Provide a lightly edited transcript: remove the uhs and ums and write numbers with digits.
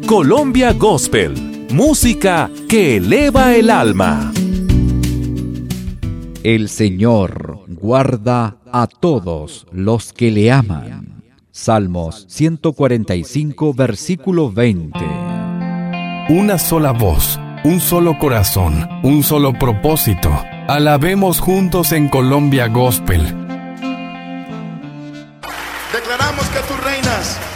Colombia Gospel, música que eleva el alma. El Señor guarda a todos los que le aman. Salmos 145, versículo 20. Una sola voz, un solo corazón, un solo propósito. Alabemos juntos en Colombia Gospel. Declaramos que tú reinas.